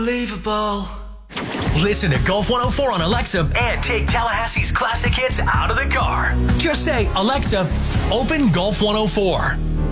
Unbelievable. Listen to Golf 104 on Alexa and take Tallahassee's classic hits out of the car. Just say, Alexa, open Golf 104.